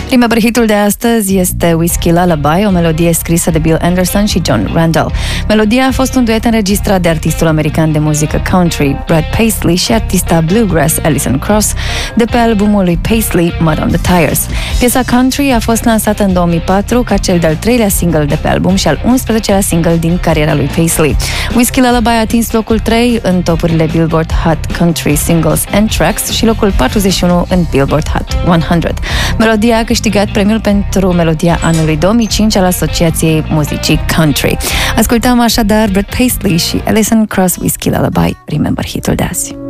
Remember, hitul de astăzi este Whiskey Lullaby, o melodie scrisă de Bill Anderson și John Randall. Melodia a fost un duet înregistrat de artistul american de muzică country Brad Paisley și artista bluegrass Alison Krauss de pe albumul lui Paisley, Mud on the Tires. Piesa country a fost lansată în 2004 ca cel de-al 3-lea single de pe album și al 11-lea single din cariera lui Paisley. Whiskey Lullaby a atins locul 3 în topurile Billboard Hot Country Singles and Tracks și locul 41 în Billboard Hot 100. Melodia a câștigat premiul pentru melodia anului 2005 al Asociației Muzicii Country. Ascultăm așadar Brad Paisley și Alison Krauss, Whiskey Lullaby, Remember hitul de azi.